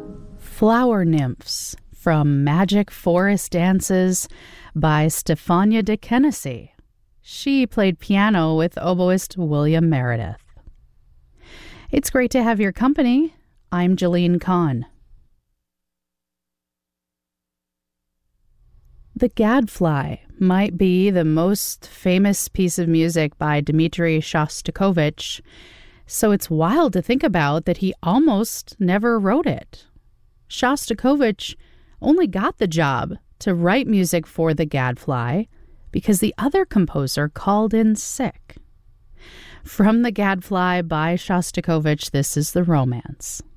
Flower Nymphs from Magic Forest Dances by Stefania de Kenesey. She played piano with oboist William Meredith. It's great to have your company. I'm Jalene Kahn. The Gadfly might be the most famous piece of music by Dmitri Shostakovich, so it's wild to think about that he almost never wrote it. Shostakovich only got the job to write music for The Gadfly because the other composer called in sick. From The Gadfly by Shostakovich, this is The Romance.